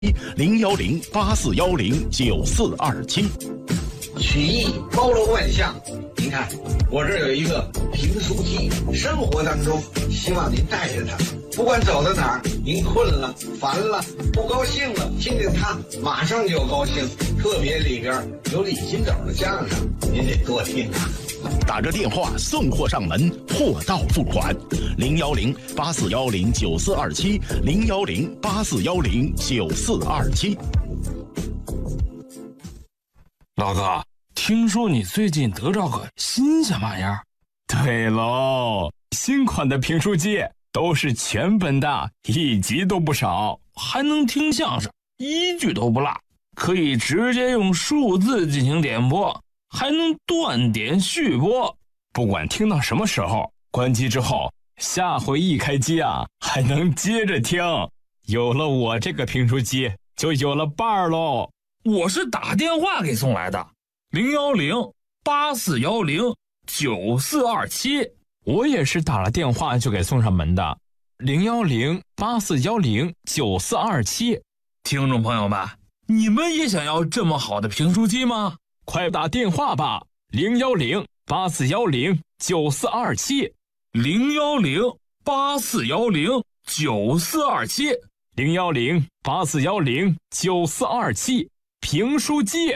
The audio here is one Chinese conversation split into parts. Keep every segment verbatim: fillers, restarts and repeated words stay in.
零幺零八四幺零九四二七。 曲艺包罗万象，您看我这儿有一个评书机，生活当中希望您带着它，不管走到哪儿，您困了、烦了、不高兴了，听听它，马上就高兴。特别里边有李金斗的相声，您得多听啊。 打个电话送货上门，货到付款。零幺零八四幺零九四二七，零幺零八四幺零九四二七。 老哥，听说你最近得着个新鲜玩意儿？ 对喽，新款的评书机都是全本的，一集都不少， 还能听相声，一句都不落，可以直接用数字进行点播，还能断点续播， 不管听到什么时候，关机之后，下回一开机啊，还能接着听。有了我这个评书机，就有了伴儿喽。 我是打电话给送来的，零幺零八四幺零九四二七。 我也是打了电话就给送上门的，零幺零八四幺零九四二七。 听众朋友们，你们也想要这么好的评书机吗？ 快打电话吧，零幺零八四幺零九四二七， 零幺零八四幺零九四二七， 零幺零八四幺零九四二七。评书机，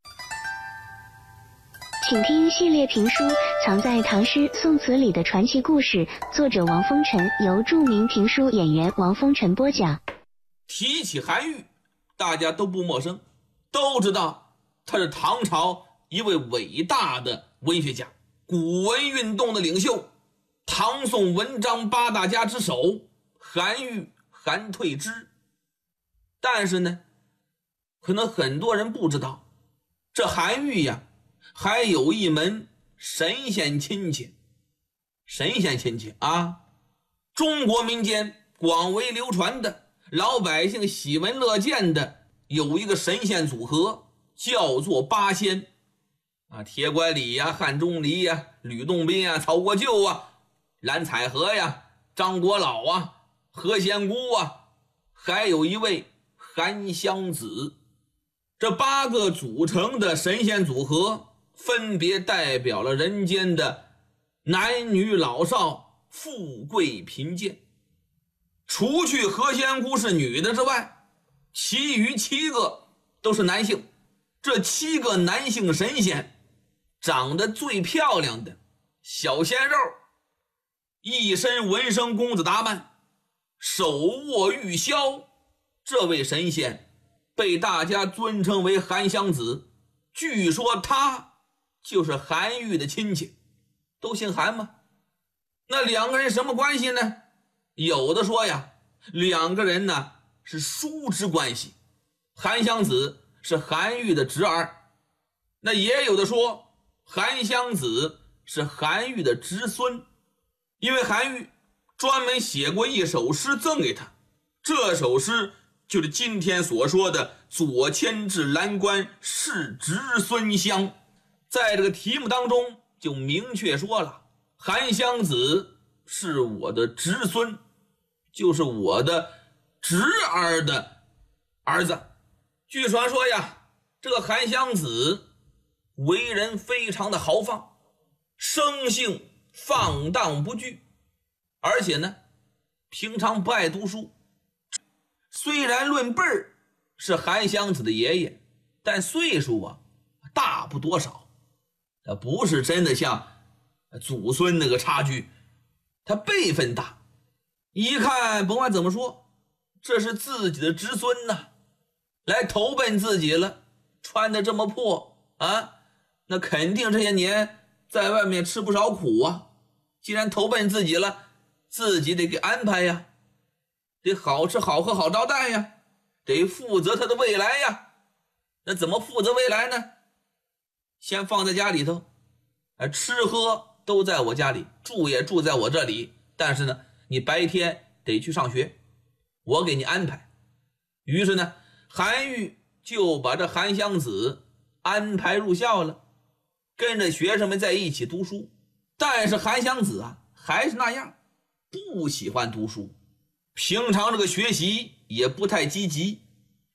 请听系列评书《藏在唐诗宋词里的传奇故事》，作者王风尘，由著名评书演员王风尘播讲。 提起韩愈，大家都不陌生，都知道他是唐朝一位伟大的文学家，古文运动的领袖，唐宋文章八大家之首，韩愈、韩退之。但是呢，可能很多人不知道，这韩愈呀，还有一门神仙亲戚。神仙亲戚啊，中国民间广为流传的，老百姓喜闻乐见的，有一个神仙组合，叫做八仙啊，铁拐李呀、汉钟离呀、吕洞宾啊、曹国舅啊、蓝采和呀、张国老啊、何仙姑啊，还有一位韩湘子。这八个组成的神仙组合，分别代表了人间的男女老少、富贵贫贱。除去何仙姑是女的之外，其余七个都是男性。这七个男性神仙长得最漂亮的小鲜肉，一身文生公子打扮，手握玉箫。这位神仙被大家尊称为韩湘子，据说他就是韩愈的亲戚。都姓韩吗？那两个人什么关系呢？有的说呀，两个人呢是叔侄关系，韩湘子是韩愈的侄儿。那也有的说韩湘子是韩愈的侄孙，因为韩愈专门写过一首诗赠给他，这首诗就是今天所说的左迁至蓝关是侄孙乡。在这个题目当中就明确说了，韩湘子是我的侄孙，就是我的侄儿的儿子。据传说呀，这个韩湘子为人非常的豪放，生性放荡不拘，而且呢平常不爱读书。虽然论辈儿是韩湘子的爷爷，但岁数啊大不多少，他不是真的像祖孙那个差距，他辈分大。一看甭管怎么说，这是自己的侄孙呐，来投奔自己了，穿得这么破啊，那肯定这些年在外面吃不少苦啊。既然投奔自己了，自己得给安排呀，得好吃好喝好招待呀，得负责他的未来呀。那怎么负责未来呢？先放在家里头，吃喝都在我家里，住也住在我这里，但是呢你白天得去上学，我给你安排。于是呢韩愈就把这韩湘子安排入校了，跟着学生们在一起读书。但是韩湘子啊还是那样，不喜欢读书，平常这个学习也不太积极，